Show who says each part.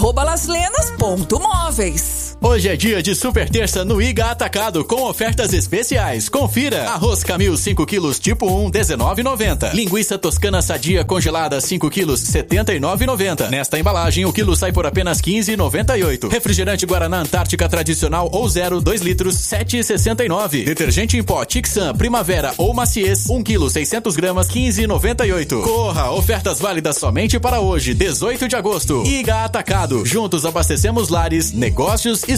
Speaker 1: laslenas.móveis.
Speaker 2: Hoje é dia de super terça no Iga Atacado com ofertas especiais. Confira. Arroz Camil 5 quilos tipo 1, R$19,90. Linguiça toscana sadia congelada 5 quilos, R$79,90. Nesta embalagem, o quilo sai por apenas R$15,98. Refrigerante Guaraná Antártica tradicional ou zero, 2 litros, R$7,69. Detergente em pó Tixan Primavera ou Maciez, 1 quilo, 600 gramas, R$15,98. Corra! Ofertas válidas somente para hoje, 18 de agosto. Iga Atacado. Juntos abastecemos lares, negócios e